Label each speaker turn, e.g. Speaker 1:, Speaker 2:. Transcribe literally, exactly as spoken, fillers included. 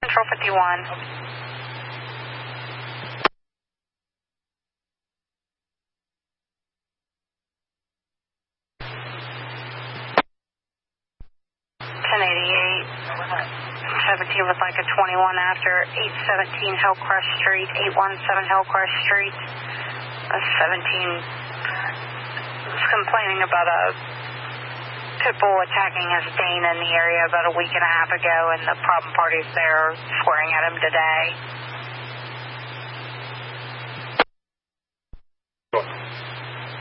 Speaker 1: Control fifty-one. ten eighty-eight. seventeen with like a twenty-one after eight seventeen Hillcrest Street, eight one seven Hillcrest Street. Uh, seventeen was complaining about a pit bull attacking his Dane in the area about a week and a half ago, and the problem parties there swearing at him today.